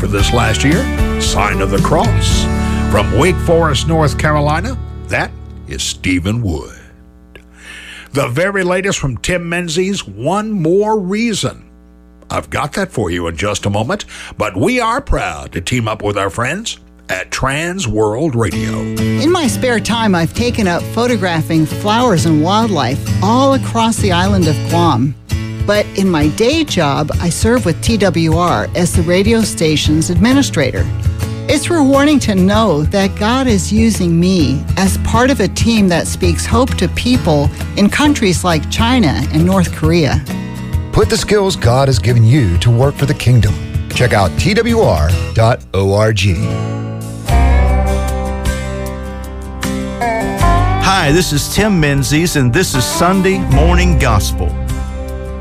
for this last year, Sign of the Cross. From Wake Forest, North Carolina, that is Stephen Wood. The very latest from Tim Menzies, One More Reason. I've got that for you in just a moment, but we are proud to team up with our friends at Trans World Radio. In my spare time, I've taken up photographing flowers and wildlife all across the island of Guam. But in my day job, I serve with TWR as the radio station's administrator. It's rewarding to know that God is using me as part of a team that speaks hope to people in countries like China and North Korea. Put the skills God has given you to work for the kingdom. Check out twr.org. Hi, this is Tim Menzies, and this is Sunday Morning Gospel.